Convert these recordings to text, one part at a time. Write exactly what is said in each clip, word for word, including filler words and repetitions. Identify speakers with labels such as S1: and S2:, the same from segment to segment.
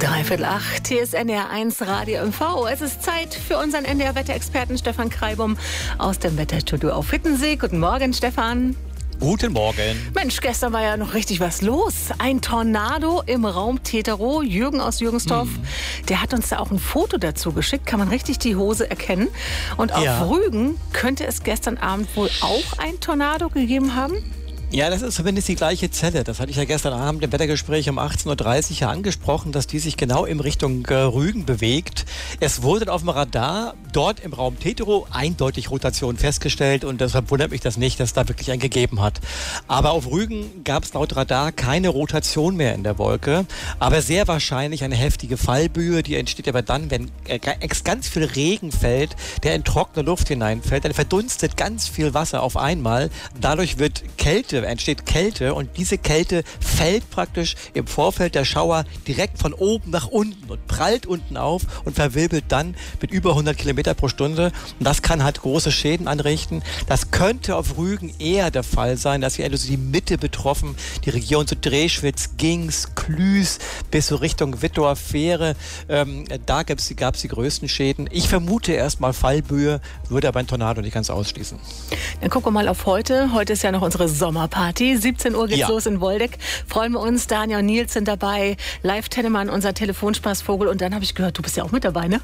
S1: Dreiviertel acht, hier ist N D R eins Radio M V. Es ist Zeit für unseren N D R-Wetterexperten Stefan Kreibum aus dem Wetterstudio auf Hittensee. Guten Morgen, Stefan.
S2: Guten Morgen.
S1: Mensch, gestern war ja noch richtig was los. Ein Tornado im Raum Teterow. Jürgen aus Jürgensdorf, hm. der hat uns da auch ein Foto dazu geschickt. Kann man richtig die Hose erkennen. Und auf
S2: ja.
S1: Rügen könnte es gestern Abend wohl auch ein Tornado gegeben haben?
S2: Ja, das ist zumindest die gleiche Zelle. Das hatte ich ja gestern Abend im Wettergespräch um achtzehn Uhr dreißig ja angesprochen, dass die sich genau in Richtung äh, Rügen bewegt. Es wurde auf dem Radar dort im Raum Teterow eindeutig Rotation festgestellt und deshalb wundert mich das nicht, dass es da wirklich einen gegeben hat. Aber auf Rügen gab es laut Radar keine Rotation mehr in der Wolke, aber sehr wahrscheinlich eine heftige Fallböe, die entsteht aber dann, wenn äh, ganz viel Regen fällt, der in trockene Luft hineinfällt, dann verdunstet ganz viel Wasser auf einmal. Dadurch wird Kälte entsteht Kälte und diese Kälte fällt praktisch im Vorfeld der Schauer direkt von oben nach unten und prallt unten auf und verwirbelt dann mit über hundert Kilometer pro Stunde. Und das kann halt große Schäden anrichten. Das könnte auf Rügen eher der Fall sein, dass hier also die Mitte betroffen, die Region so Dreschwitz, Gings, Klüß bis so Richtung Wittor, Fähre. Ähm, da gab es die, gab's die größten Schäden. Ich vermute erstmal Fallböe, würde aber ein Tornado nicht ganz ausschließen.
S1: Dann gucken wir mal auf heute. Heute ist ja noch unsere Sommerparty. siebzehn Uhr geht's ja. los in Woldeck. Freuen wir uns. Daniel und Nils sind dabei. Live Tennemann, unser Telefonspaßvogel. Und dann habe ich gehört, du bist ja auch mit dabei, ne?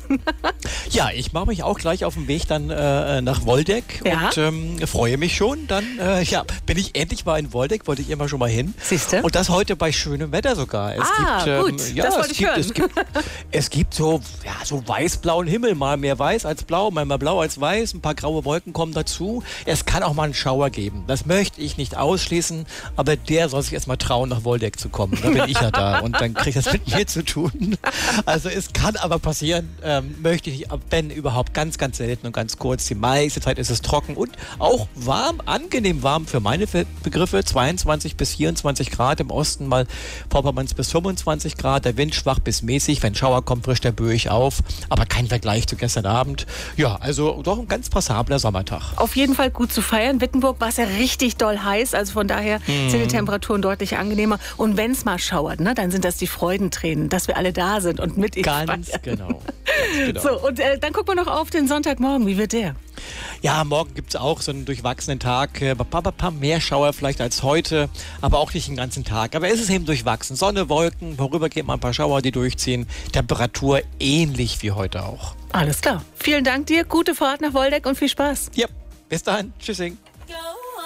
S2: Ja, ich mache mich auch gleich auf den Weg dann äh, nach Woldeck
S1: ja.
S2: und ähm, freue mich schon. Dann äh, ja, bin ich endlich mal in Woldeck, wollte ich immer schon mal hin.
S1: Siehste?
S2: Und das heute bei schönem Wetter sogar. Es
S1: ah,
S2: gibt, ähm,
S1: gut.
S2: Ja,
S1: das wollte
S2: es
S1: ich
S2: gibt,
S1: hören.
S2: Es gibt, es gibt so, ja, so weiß-blauen Himmel. Mal mehr weiß als blau, mal mehr blau als weiß. Ein paar graue Wolken kommen dazu. Es kann auch mal einen Schauer geben. Das möchte ich nicht ausschließen. Aber der soll sich erst mal trauen, nach Woldeck zu kommen. Da bin ich ja da und dann kriege ich das mit mir zu tun. Also es kann aber passieren, ähm, möchte ich nicht, wenn überhaupt ganz, ganz selten und ganz kurz. Die meiste Zeit ist es trocken und auch warm, angenehm warm für meine Begriffe. zweiundzwanzig bis vierundzwanzig Grad, im Osten mal Vorpommerns bis fünfundzwanzig Grad. Der Wind schwach bis mäßig, wenn Schauer kommt, frischt der böig auf. Aber kein Vergleich zu gestern Abend. Ja, also doch ein ganz passabler Sommertag.
S1: Auf jeden Fall gut zu feiern. Wittenburg war es ja richtig doll heiß, also von daher mm. sind die Temperaturen deutlich angenehmer. Und wenn es mal schauert, ne, dann sind das die Freudentränen, dass wir alle da sind und mit ihnen
S2: Ganz
S1: feiern.
S2: genau. Ganz genau.
S1: So, und äh, dann gucken wir noch auf den Sonntagmorgen. Wie wird der?
S2: Ja, morgen gibt es auch so einen durchwachsenen Tag. Ein paar, paar mehr Schauer vielleicht als heute, aber auch nicht den ganzen Tag. Aber es ist eben durchwachsen. Sonne, Wolken, vorübergehend mal ein paar Schauer, die durchziehen. Temperatur ähnlich wie heute auch.
S1: Alles klar. Vielen Dank dir. Gute Fahrt nach Woldeck und viel Spaß.
S2: Ja, bis dahin. Tschüssing.